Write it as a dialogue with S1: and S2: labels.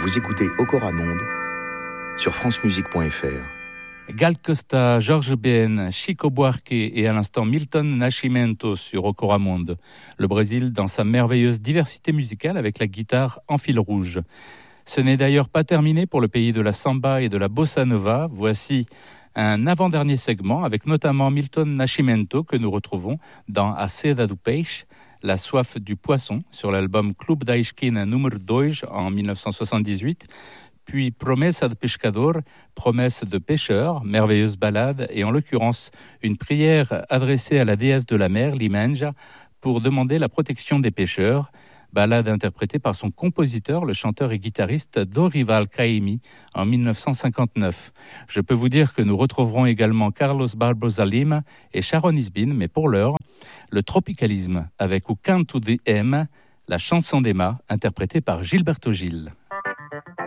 S1: Vous écoutez Okora Monde sur francemusique.fr.
S2: Gal Costa, Georges Ben, Chico Buarque et à l'instant Milton Nascimento sur Okora Monde. Le Brésil dans sa merveilleuse diversité musicale avec la guitare en fil rouge. Ce n'est d'ailleurs pas terminé pour le pays de la samba et de la bossa nova. Voici un avant-dernier segment avec notamment Milton Nascimento que nous retrouvons dans A Seda do Peixe, La soif du poisson, sur l'album Clube da Esquina Número 2 en 1978, puis Promessa de Pescador, Promesse de pêcheur, merveilleuse ballade, et en l'occurrence une prière adressée à la déesse de la mer, Limanja, pour demander la protection des pêcheurs, ballade interprétée par son compositeur, le chanteur et guitariste Dorival Caymmi, en 1959. Je peux vous dire que nous retrouverons également Carlos Barbosa Lima et Sharon Isbin, mais pour l'heure, le tropicalisme avec O Canto de M, la chanson d'Emma, interprétée par Gilberto Gil.